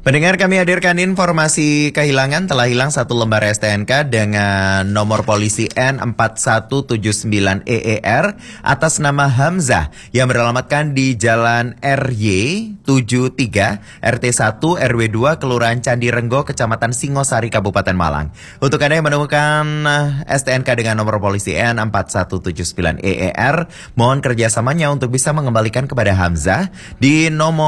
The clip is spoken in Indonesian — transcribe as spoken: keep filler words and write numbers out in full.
Pendengar, kami hadirkan informasi kehilangan. Telah hilang satu lembar S T N K dengan nomor polisi N empat satu tujuh sembilan E E R atas nama Hamzah yang beralamatkan di Jalan R Y tujuh tiga R T satu R W dua Kelurahan Candi Renggo, Kecamatan Singosari, Kabupaten Malang. Untuk Anda yang menemukan S T N K dengan nomor polisi N empat satu tujuh sembilan E E R, mohon kerjasamanya untuk bisa mengembalikan kepada Hamzah di nomor